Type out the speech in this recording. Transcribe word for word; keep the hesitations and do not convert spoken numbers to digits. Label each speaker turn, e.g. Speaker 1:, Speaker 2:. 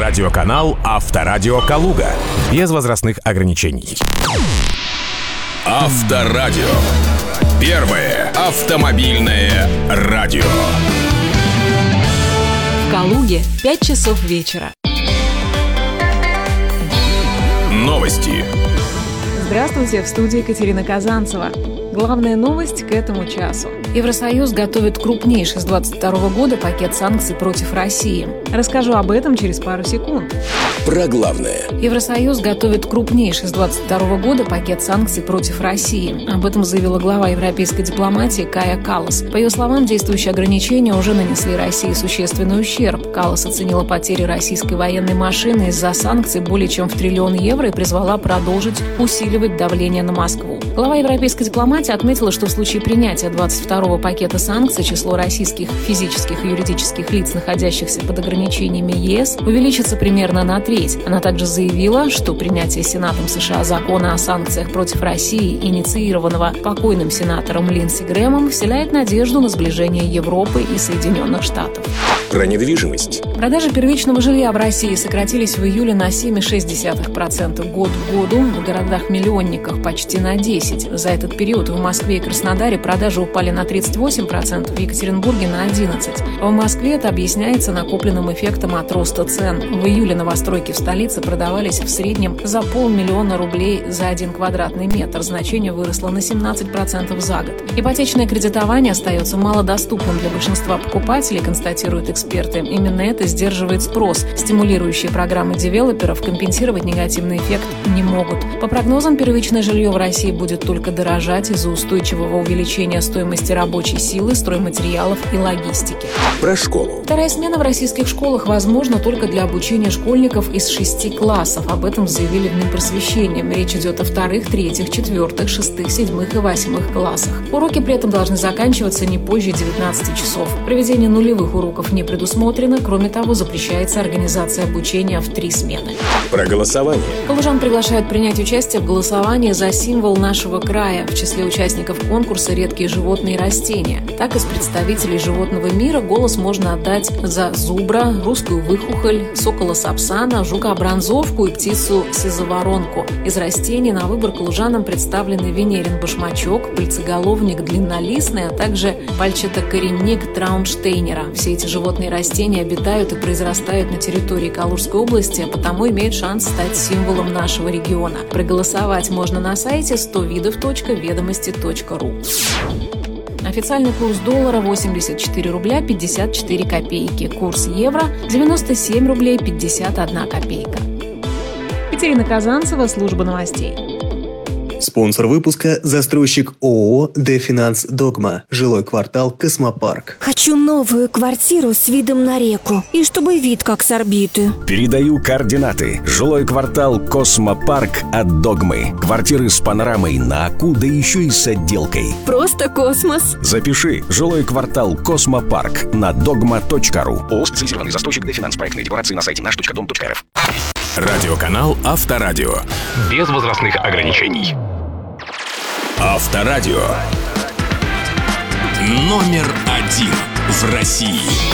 Speaker 1: Радиоканал «Авторадио Калуга». Без возрастных ограничений.
Speaker 2: Авторадио. Первое автомобильное радио.
Speaker 3: В Калуге пять часов вечера.
Speaker 2: Новости.
Speaker 3: Здравствуйте, в студии Екатерина Казанцева. Главная новость к этому часу. Евросоюз готовит крупнейший с двадцать второго года пакет санкций против России. Расскажу об этом через пару секунд.
Speaker 2: Про главное.
Speaker 3: Евросоюз готовит крупнейший с двадцать второго года пакет санкций против России. Об этом заявила глава европейской дипломатии Кая Каллас. По ее словам, действующие ограничения уже нанесли России существенный ущерб. Каллас оценила потери российской военной машины из-за санкций более чем в триллион евро и призвала продолжить усиливать давление на Москву. Глава европейской дипломатии отметила, что в случае принятия двадцать второго пакета санкций число российских физических и юридических лиц, находящихся под ограничениями ЕС, увеличится примерно на треть. Она также заявила, что принятие Сенатом США закона о санкциях против России, инициированного покойным сенатором Линдси Грэмом, вселяет надежду на сближение Европы и Соединенных Штатов.
Speaker 2: Про недвижимость.
Speaker 3: Продажи первичного жилья в России сократились в июле на семь целых шесть десятых процента год к году, в городах-миллионниках почти на десять процентов. За этот период в Москве и Краснодаре продажи упали на тридцать восемь процентов, в Екатеринбурге на одиннадцать процентов. В Москве это объясняется накопленным эффектом от роста цен. В июле новостройки в столице продавались в среднем за полмиллиона рублей за один квадратный метр. Значение выросло на семнадцать процентов за год. Ипотечное кредитование остается малодоступным для большинства покупателей, констатируют эксперты. Именно это сдерживает спрос. Стимулирующие программы девелоперов компенсировать негативный эффект не могут. По прогнозам, первичное жилье в России будет только дорожать из-за устойчивого увеличения стоимости рабочей силы, стройматериалов и логистики.
Speaker 2: Про школу.
Speaker 3: Вторая смена в российских школах возможна только для обучения школьников из шести классов. Об этом заявили в Минпросвещении. Речь идет о вторых, третьих, четвертых, шестых, седьмых и восьмых классах. Уроки при этом должны заканчиваться не позже девятнадцати часов. Проведение нулевых уроков не предусмотрено. Кроме того, запрещается организация обучения в три смены.
Speaker 2: Про голосование.
Speaker 3: Калужан приглашают принять участие в голосовании за символ нашего края. В числе участников конкурса редкие животные и растения. Так, из представителей животного мира голос можно отдать за зубра, русскую выхухоль, сокола-сапсана, жука-бронзовку и птицу-сизоворонку. Из растений на выбор калужанам представлены венерин башмачок, пыльцеголовник длиннолистный, а также пальчатокоренник траунштейнера. Все эти животные и растения обитают и произрастают на территории Калужской области, а потому имеют шанс стать символом нашего региона. Проголосовать можно на сайте сто видов точка ведомости точка ру. Официальный курс доллара восемьдесят четыре рубля пятьдесят четыре копейки. Курс евро девяносто семь рублей пятьдесят одна копейка. Екатерина Казанцева, служба новостей.
Speaker 4: Спонсор выпуска – застройщик ООО «Дефинанс Догма», жилой квартал «Космопарк».
Speaker 5: Хочу новую квартиру с видом на реку и чтобы вид как с орбиты.
Speaker 6: Передаю координаты. Жилой квартал «Космопарк» от «Догмы». Квартиры с панорамой на Аку, да еще и с отделкой.
Speaker 5: Просто космос.
Speaker 6: Запиши. Жилой квартал «Космопарк» на догма точка ру. ООО «Специализированный застройщик Дефинанс». Проектные декорации на сайте наш точка дом точка эр эф.
Speaker 2: Радиоканал «Авторадио». Без возрастных ограничений. Авторадио. Номер один в России.